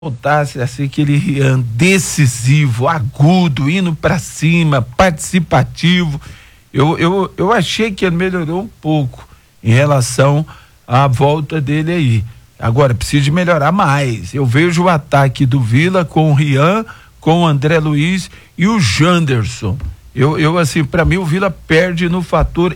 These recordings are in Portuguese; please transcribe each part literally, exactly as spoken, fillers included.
voltasse a ser aquele Rian decisivo, agudo, indo para cima, participativo, eu, eu, eu achei que ele melhorou um pouco em relação à volta dele aí. Agora, precisa de melhorar mais. Eu vejo o ataque do Vila com o Rian, com o André Luiz e o Janderson. Eu, eu assim, para mim o Vila perde no fator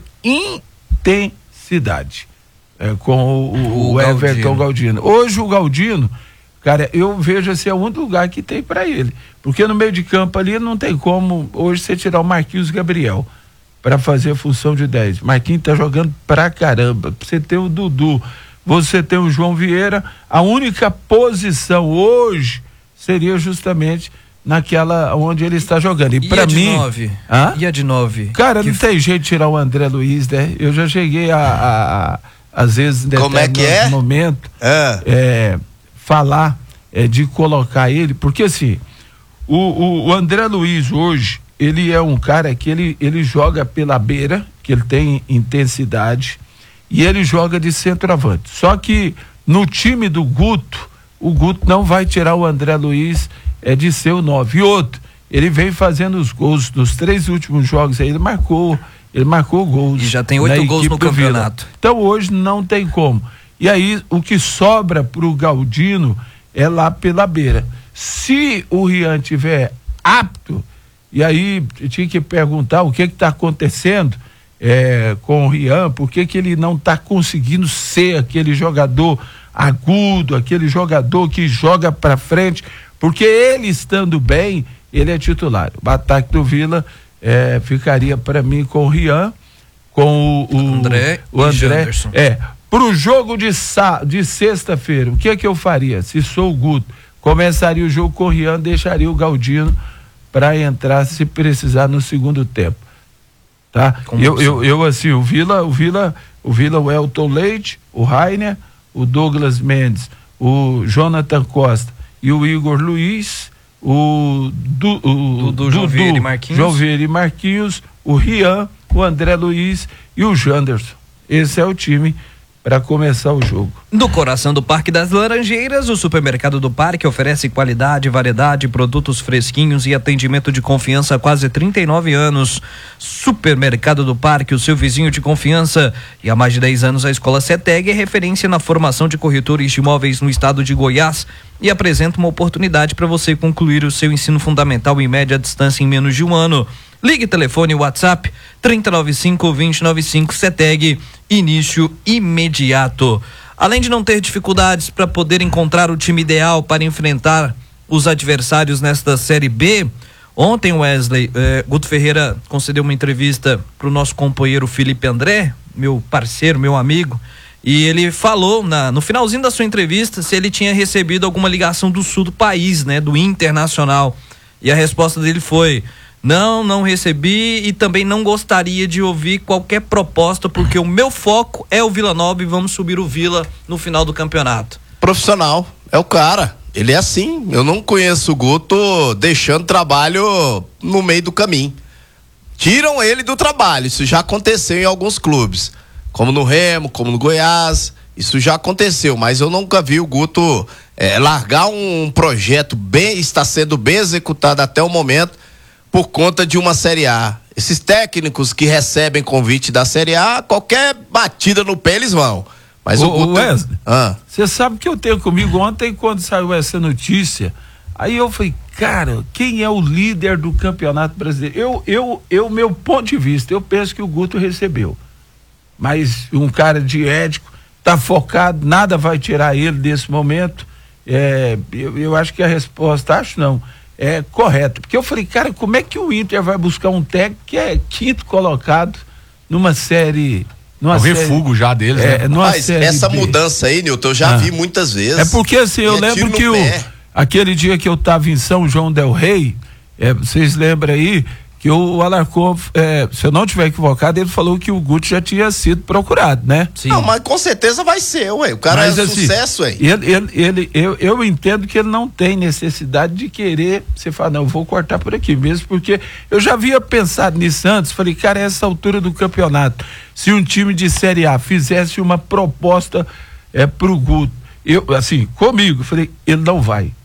intensidade, é, com o, o, o Everton Galdino. Hoje o Galdino, cara, eu vejo assim, é o único lugar que tem para ele, porque no meio de campo ali não tem como hoje você tirar o Marquinhos Gabriel para fazer a função de dez. Marquinhos tá jogando pra caramba. Você tem o Dudu, você tem o João Vieira, a única posição hoje seria justamente naquela onde ele está jogando. E, e para mim, nove? Hã? E a de nove? Cara, que não tem jeito de tirar o André Luiz, né? Eu já cheguei a, a, a às vezes, em Como é que é? momento, é. É, falar é, de colocar ele, porque assim, o, o, o André Luiz hoje, ele é um cara que ele, ele joga pela beira, que ele tem intensidade, e ele joga de centroavante. Só que no time do Guto, o Guto não vai tirar o André Luiz é, de ser o nove. E outro, ele vem fazendo os gols nos três últimos jogos aí, ele marcou, ele marcou gols. E já tem oito gols no campeonato. Então hoje não tem como. E aí o que sobra pro Galdino é lá pela beira. Se o Rian tiver apto, e aí tinha que perguntar o que que tá acontecendo é, com o Rian, por que que ele não tá conseguindo ser aquele jogador agudo, aquele jogador que joga para frente, porque ele estando bem, ele é titular. O ataque do Vila é, ficaria para mim com o Rian, com o, o André, o André. Janderson. É, pro jogo de, sa, de sexta-feira, o que é que eu faria? Se sou o Guto, começaria o jogo com o Rian, deixaria o Galdino para entrar se precisar no segundo tempo, tá? Eu, eu, eu assim, o Vila, o Vila, o Vila, o Elton Leite, o Rainer, o Douglas Mendes, o Jonathan Costa e o Igor Luiz, o, du, o Dudu, João Vieira e Marquinhos, João Vieira e Marquinhos, o Rian, o André Luiz e o Janderson. Esse é o time para começar o jogo. Do coração do Parque das Laranjeiras, o Supermercado do Parque oferece qualidade, variedade, produtos fresquinhos e atendimento de confiança há quase trinta e nove anos. Supermercado do Parque, o seu vizinho de confiança. E há mais de dez anos a Escola CETEG é referência na formação de corretores de imóveis no estado de Goiás e apresenta uma oportunidade para você concluir o seu ensino fundamental em média distância em menos de um ano. Ligue, telefone, WhatsApp trinta e nove cinco, vinte e nove cinco, CETEG, início imediato. Além de não ter dificuldades para poder encontrar o time ideal para enfrentar os adversários nesta Série B, ontem, Wesley, eh, Guto Ferreira concedeu uma entrevista para o nosso companheiro Felipe André, meu parceiro, meu amigo, e ele falou na, no finalzinho da sua entrevista se ele tinha recebido alguma ligação do sul do país, né, do Internacional, e a resposta dele foi: não, não recebi e também não gostaria de ouvir qualquer proposta, porque o meu foco é o Vila Nova e vamos subir o Vila no final do campeonato. Profissional, é o cara, ele é assim. Eu não conheço o Guto deixando trabalho no meio do caminho. Tiram ele do trabalho, isso já aconteceu em alguns clubes, como no Remo, como no Goiás, isso já aconteceu, mas eu nunca vi o Guto é, largar um projeto bem, está sendo bem executado até o momento, por conta de uma Série A. Esses técnicos que recebem convite da Série A, qualquer batida no pé eles vão. Mas o, o Wesley, você ah. sabe que eu tenho comigo ontem, quando saiu essa notícia, aí eu falei, cara, quem é o líder do Campeonato Brasileiro? Eu, eu, eu, meu ponto de vista, eu penso que o Guto recebeu. Mas um cara de ético, tá focado, nada vai tirar ele desse momento. É, eu, eu acho que a resposta, acho não, é correto, porque eu falei, cara, como é que o Inter vai buscar um técnico que é quinto colocado numa série, numa é o série, refugo já deles, é, né? Mas essa B. mudança aí, Nilton, eu já ah. vi muitas vezes. É porque assim, eu lembro que o, aquele dia que eu tava em São João del Rei, é, vocês lembram aí que o Alarcon, é, se eu não tiver equivocado, ele falou que o Guto já tinha sido procurado, né? Sim. Não, mas com certeza vai ser, ué. O cara mas, é assim, sucesso, ué. Ele, ele, ele, eu, eu entendo que ele não tem necessidade de querer, você fala, não, eu vou cortar por aqui mesmo, porque eu já havia pensado nisso antes, falei, cara, essa altura do campeonato, se um time de Série A fizesse uma proposta é, pro Guto, eu, assim, comigo, falei, ele não vai.